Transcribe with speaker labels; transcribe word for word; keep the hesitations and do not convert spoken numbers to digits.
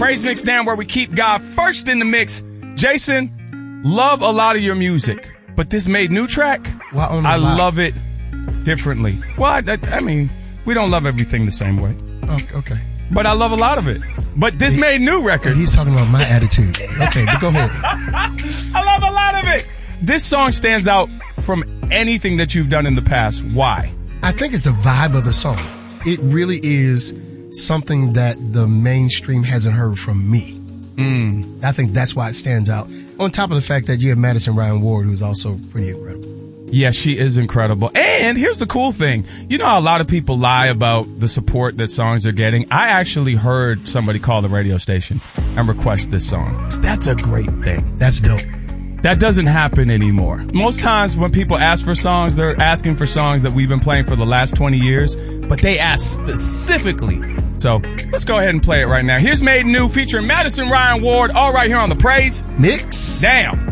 Speaker 1: Praise Mix Down, where we keep God first in the mix. Jason, love a lot of your music, but this Made New track,
Speaker 2: well, I,
Speaker 1: I love it differently. Well, I, I, I mean, we don't love everything the same way.
Speaker 2: Okay. okay.
Speaker 1: But I love a lot of it. But this he, Made New record.
Speaker 2: He's talking about my attitude. Okay, but go ahead.
Speaker 1: I love a lot of it. This song stands out from anything that you've done in the past. Why?
Speaker 2: I think it's the vibe of the song. It really is something that the mainstream hasn't heard from me.
Speaker 1: Mm.
Speaker 2: I think that's why it stands out. On top of the fact that you have Madison Ryan Ward, who's also pretty incredible.
Speaker 1: Yeah, she is incredible. And here's the cool thing. You know how a lot of people lie about the support that songs are getting? I actually heard somebody call the radio station and request this song. That's a great thing.
Speaker 2: That's dope.
Speaker 1: That doesn't happen anymore. Most times when people ask for songs, they're asking for songs that we've been playing for the last twenty years, but they ask specifically. So let's go ahead and play it right now. Here's Made New featuring Madison Ryan Ward, all right here on the Praise
Speaker 2: Mix.
Speaker 1: Damn.